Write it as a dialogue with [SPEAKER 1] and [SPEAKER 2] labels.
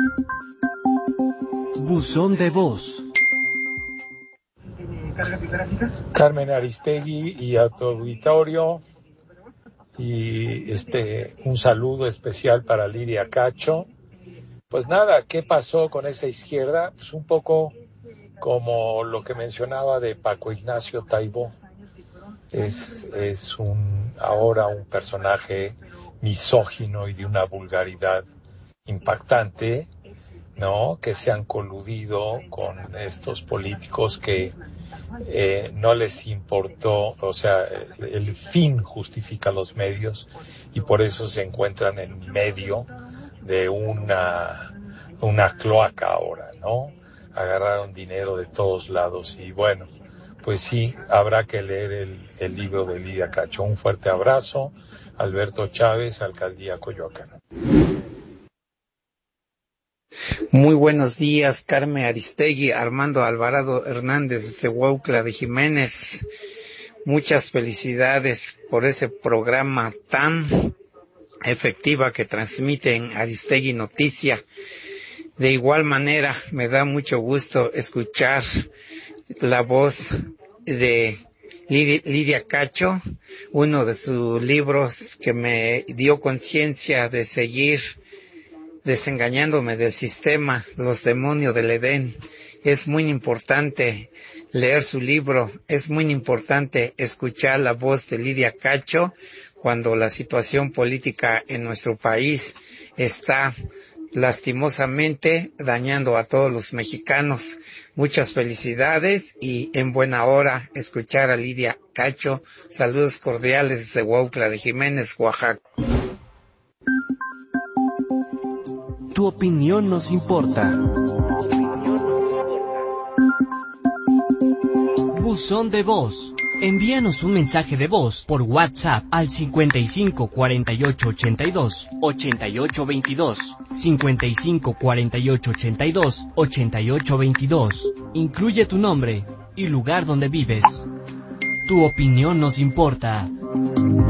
[SPEAKER 1] Buzón de voz.
[SPEAKER 2] Carmen Aristegui y a tu auditorio, y un saludo especial para Lidia Cacho. Pues nada, ¿qué pasó con esa izquierda? Pues un poco como lo que mencionaba de Paco Ignacio Taibo. Es ahora un personaje misógino y de una vulgaridad impactante, ¿no? Que se han coludido con estos políticos que no les importó, o sea, el fin justifica los medios, y por eso se encuentran en medio de una cloaca ahora, ¿no? Agarraron dinero de todos lados y bueno, pues sí, habrá que leer el libro de Lidia Cacho. Un fuerte abrazo. Alberto Chávez, Alcaldía Coyoacán.
[SPEAKER 3] Muy buenos días, Carmen Aristegui, Armando Alvarado Hernández de Huautla de Jiménez. Muchas felicidades por ese programa tan efectiva que transmiten Aristegui Noticia. De igual manera, me da mucho gusto escuchar la voz de Lidia Cacho, uno de sus libros que me dio conciencia de seguir desengañándome del sistema, Los demonios del Edén. Es muy importante leer su libro, es muy importante escuchar la voz de Lidia Cacho cuando la situación política en nuestro país está lastimosamente dañando a todos los mexicanos. Muchas felicidades y en buena hora escuchar a Lidia Cacho. Saludos cordiales desde Huautla de Jiménez, Oaxaca.
[SPEAKER 1] Tu opinión nos importa. Buzón de voz. Envíanos un mensaje de voz por WhatsApp al 55 48 82 88 22, 55 48 82 88 22. Incluye tu nombre y lugar donde vives. Tu opinión nos importa.